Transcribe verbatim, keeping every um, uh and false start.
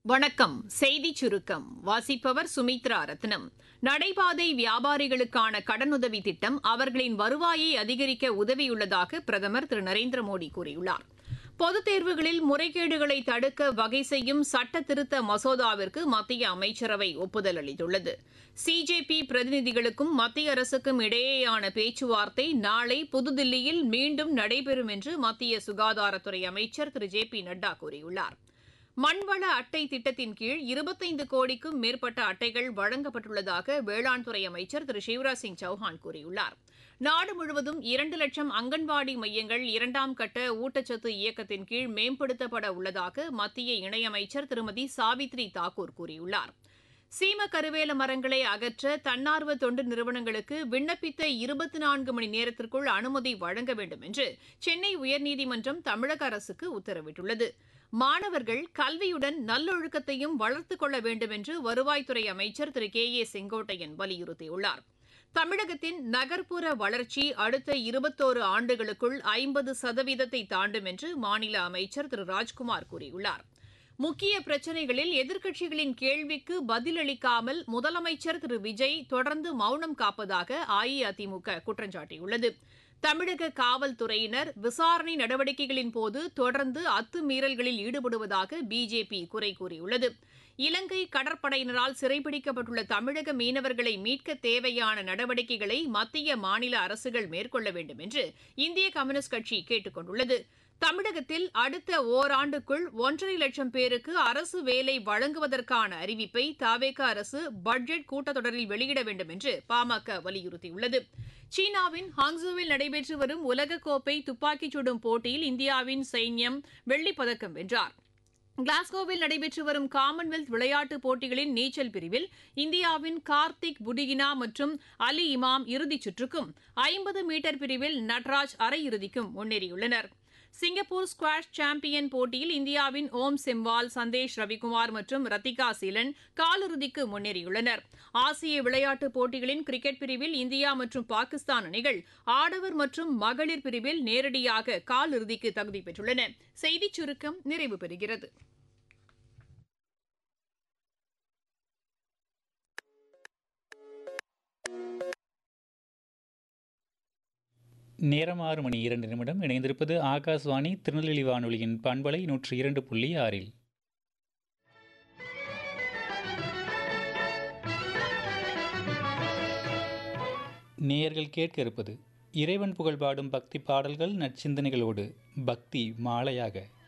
வணக்கம். செய்திச் சுருக்கம் வாசிப்பவர் சுமித்ரா ரத்னம். நடைபாதை வியாபாரிகளுக்கான கடனுதவி திட்டம் அவர்களின் வருவாயை அதிகரிக்க உதவியுள்ளதாக பிரதமர் திரு நரேந்திர மோடி கூறியுள்ளார். பொதுத் தேர்வுகளில் முறைகேடுகளை தடுக்க வகை செய்யும் சட்ட திருத்த மசோதாவிற்கு மத்திய அமைச்சரவை ஒப்புதல் அளித்துள்ளது. சிஜேபி பிரதிநிதிகளுக்கும் மத்திய அரசுக்கும் இடையேயான பேச்சுவார்த்தை நாளை புதுதில்லியில் மீண்டும் நடைபெறும் என்று மத்திய சுகாதாரத்துறை அமைச்சர் திரு ஜே பி நட்டா கூறியுள்ளார். மண்வள அட்டை திட்டத்தின் கீழ் இருபத்தைந்து கோடிக்கும் மேற்பட்ட அட்டைகள் வழங்கப்பட்டுள்ளதாக வேளாண் துறை அமைச்சர் திரு சிவராஜ் சிங் சௌஹான் கூறியுள்ளார். நாடு முழுவதும் இரண்டு லட்சம் அங்கன்வாடி மையங்கள் இரண்டாம் கட்ட ஊட்டச்சத்து இயக்கத்தின் கீழ் மேம்படுத்தப்பட உள்ளதாக மத்திய இணையமைச்சர் திருமதி சாவித்ரி தாக்கூர் கூறியுள்ளார். சீம கருவேல மரங்களை அகற்ற தன்னார்வ தொண்டு நிறுவனங்களுக்கு விண்ணப்பித்த இருபத்தி நான்கு மணி நேரத்திற்குள் அனுமதி வழங்க வேண்டும் என்று சென்னை உயர்நீதிமன்றம் தமிழக அரசுக்கு உத்தரவிட்டுள்ளது. மாணவர்கள் கல்வியுடன் நல்லொழுக்கத்தையும் வளர்த்துக் கொள்ள வேண்டும் என்று வருவாய்த்துறை அமைச்சர் திரு கே ஏ செங்கோட்டையன் வலியுறுத்தியுள்ளார். தமிழகத்தின் நகர்ப்புற வளர்ச்சி அடுத்த இருபத்தோரு ஆண்டுகளுக்குள் ஐம்பது சதவீதத்தை தாண்டும் என்று மாநில அமைச்சர் திரு ராஜ்குமார் கூறியுள்ளார். முக்கிய பிரச்சினைகளில் எதிர்க்கட்சிகளின் கேள்விக்கு பதிலளிக்காமல் முதலமைச்சர் திரு விஜய் தொடர்ந்து மௌனம் காப்பதாக அஇஅதிமுக குற்றம் சாட்டியுள்ளது. தமிழக காவல்துறையினர் விசாரணை நடவடிக்கைகளின் போது தொடர்ந்து அத்துமீறல்களில் ஈடுபடுவதாக பிஜேபி குறை கூறியுள்ளது. இலங்கை கடற்படையினரால் சிறைபிடிக்கப்பட்டுள்ள தமிழக மீனவர்களை மீட்க தேவையான நடவடிக்கைகளை மத்திய மாநில அரசுகள் மேற்கொள்ள வேண்டும் என்று இந்திய கம்யூனிஸ்ட் கட்சி கேட்டுக் கொண்டுள்ளது. தமிழகத்தில் அடுத்த ஓராண்டுக்குள் ஒன்றரை லட்சம் பேருக்கு அரசு வேலை வழங்குவதற்கான அறிவிப்பை தவேக அரசு பட்ஜெட் கூட்டத்தொடரில் வெளியிட வேண்டும் என்று பாமக வலியுறுத்தியுள்ளது. சீனாவின் ஹாங்ஸோவில் நடைபெற்று வரும் உலகக்கோப்பை துப்பாக்கிச் சுடும் போட்டியில் இந்தியாவின் சைன்யம் வெள்ளிப்பதக்கம் வென்றார். கிளாஸ்கோவில் நடைபெற்று வரும் காமன்வெல்த் விளையாட்டுப் போட்டிகளின் நீச்சல் பிரிவில் இந்தியாவின் கார்த்திக் புடிகினா மற்றும் அலி இமாம் இறுதிச் சுற்றுக்கும் ஐம்பது மீட்டர் பிரிவில் நட்ராஜ் அரையிறுதிக்கும் முன்னேறியுள்ளனர். சிங்கப்பூர் ஸ்குவாஷ் சாம்பியன் போட்டியில் இந்தியாவின் ஓம் செம்வால், சந்தேஷ் ரவிக்குமார் மற்றும் ரத்திகா சீலன் காலிறுதிக்கு முன்னேறியுள்ளனர். ஆசிய விளையாட்டுப் போட்டிகளின் கிரிக்கெட் பிரிவில் இந்தியா மற்றும் பாகிஸ்தான் அணிகள் ஆடவர் மற்றும் மகளிர் பிரிவில் நேரடியாக காலிறுதிக்கு தகுதி பெற்றுள்ளன. செய்திச் சுருக்கம் நிறைவு பெறுகிறது. நேரம் ஆறு மணி இரண்டு நிமிடம். இணைந்திருப்பது ஆகாஷ்வாணி திருநெல்வேலி வானொலியின் பண்பலை நூற்றி இரண்டு புள்ளி ஆறில். நேயர்கள் கேட்க இருப்பது இறைவன் புகழ் பாடும் பக்தி பாடல்கள் நற்சிந்தனைகளோடு பக்தி மாலையாக.